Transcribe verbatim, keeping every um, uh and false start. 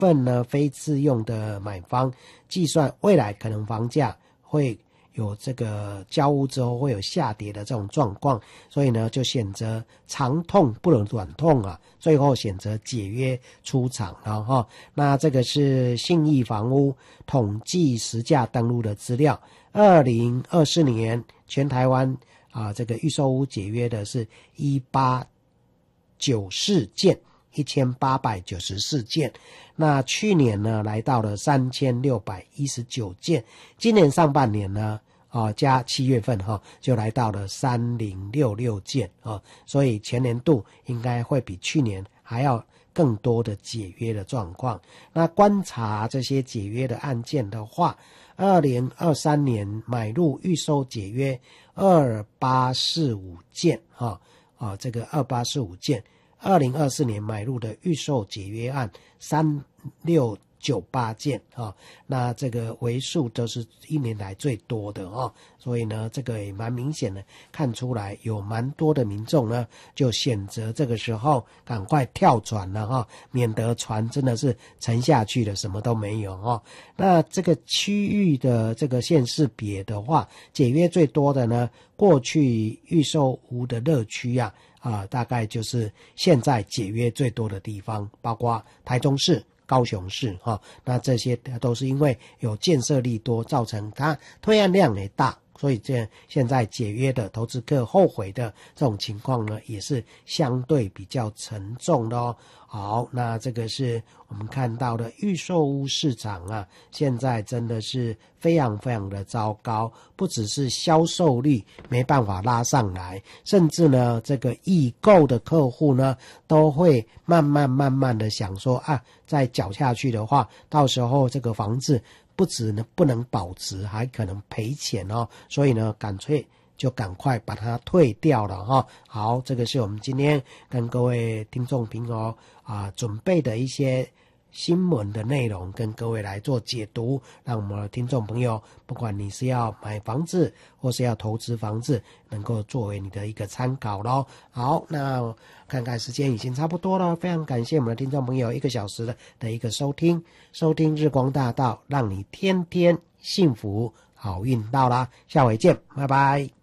份呢非自用的买方，计算未来可能房价会有这个交屋之后会有下跌的这种状况，所以呢就选择长痛不能短痛啊，最后选择解约出场了哈。那这个是信义房屋统计实价登录的资料，二零二四年全台湾啊这个预售屋解约的是一八九四件。一千八百九十四件，那去年呢来到了三千六百一十九件，今年上半年呢啊加七月份哈、啊、就来到了三零六六件啊，所以全年度应该会比去年还要更多的解约的状况。那观察这些解约的案件的话，二零二三年买入预售解约二八四五件哈 啊, 啊这个二八四五件。二零二四年买入的预售解约案三六九八件啊，那这个为数都是一年来最多的啊，所以呢，这个也蛮明显的看出来，有蛮多的民众呢就选择这个时候赶快跳船了哈，免得船真的是沉下去了，什么都没有哈。那这个区域的这个县市别的话，解约最多的呢，过去预售屋的热区啊。啊，大概就是现在解约最多的地方，包括台中市、高雄市哈、啊，那这些都是因为有建设力多，造成它推案量也大，所以这现在解约的投资客后悔的这种情况呢，也是相对比较沉重的哦。好，那这个是我们看到的预售屋市场啊，现在真的是非常非常的糟糕，不只是销售率没办法拉上来，甚至呢这个已购的客户呢都会慢慢慢慢的想说啊，再缴下去的话，到时候这个房子不只呢不能保值，还可能赔钱哦，所以呢干脆就赶快把它退掉了哈。好，这个是我们今天跟各位听众朋友啊准备的一些新闻的内容，跟各位来做解读，让我们的听众朋友，不管你是要买房子或是要投资房子，能够作为你的一个参考咯。好，那看看时间已经差不多了，非常感谢我们的听众朋友一个小时的的一个收听，收听日光大道，让你天天幸福，好运到啦，下回见，拜拜。